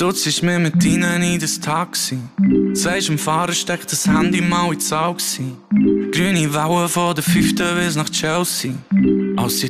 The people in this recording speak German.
Du ziehst mir mit ihnen in das Taxi. Sagst dem Fahrer, steck das Handy mal ins Auge. Grüne Wellen von der 5. bis nach Chelsea. Als sie